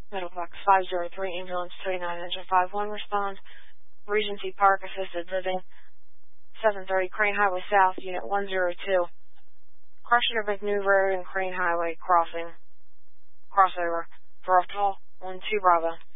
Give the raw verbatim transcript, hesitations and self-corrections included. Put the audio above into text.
Middlesex five zero three, ambulance twenty-nine, engine five one, respond. Regency Park, assisted living, seven thirty, Crane Highway South, unit one zero two. Crusher McNew Road and Crane Highway crossing. Crossover. Draft Hall, one two Bravo.